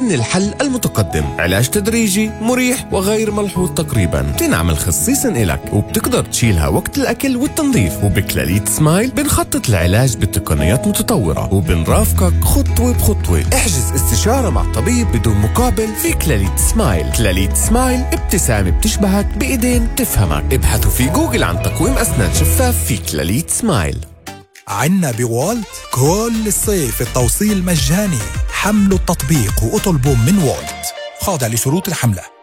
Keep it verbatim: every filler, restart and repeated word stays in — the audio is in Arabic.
هن الحل المتقدم. علاج تدريجي مريح وغير ملحوظ تقريبا، بتنعمل خصيصا إلك وبتقدر تشيلها وقت الأكل والتنظيف. وبكلاليت سمايل بنخطط العلاج بتقنيات متطورة وبنرافقك خطوة بخطوة. احجز استشارة مع طبيب بدون مقابل في كلاليت سمايل. كلاليت سمايل، ابتسامة بتشبهك بإيدين تفهمك. ابحثوا في جوجل عن تقويم أسنان شفاف في كلاليت سمايل. عنا بوالت كل الصيف التوصيل مجاني. حملوا التطبيق واطلبوا من والت، خاضع لشروط الحملة.